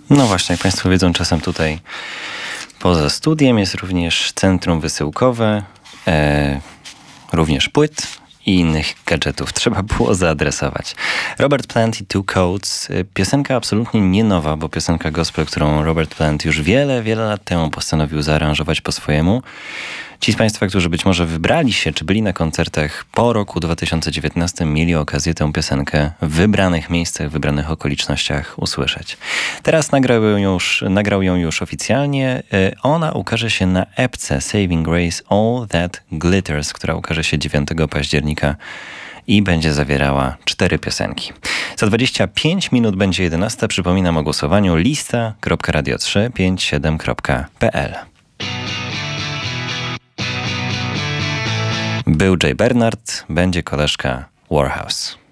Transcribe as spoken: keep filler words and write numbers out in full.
No właśnie, jak Państwo wiedzą, czasem tutaj poza studiem jest również centrum wysyłkowe, e, również płyt i innych gadżetów. Trzeba było zaadresować. Robert Plant i Two Coats. Piosenka absolutnie nie nowa, bo piosenka gospel, którą Robert Plant już wiele, wiele lat temu postanowił zaaranżować po swojemu. Ci z Państwa, którzy być może wybrali się, czy byli na koncertach po roku dwa tysiące dziewiętnastym, mieli okazję tę piosenkę w wybranych miejscach, w wybranych okolicznościach usłyszeć. Teraz nagrał ją już, nagrał ją już oficjalnie. Ona ukaże się na epce Saving Grace All That Glitters, która ukaże się dziewiątego października i będzie zawierała cztery piosenki. Za dwadzieścia pięć minut będzie jedenasta. Przypominam o głosowaniu lista kropka radio trzy pięć siedem kropka p l. Był Jay Bernard, będzie koleżka Warhouse.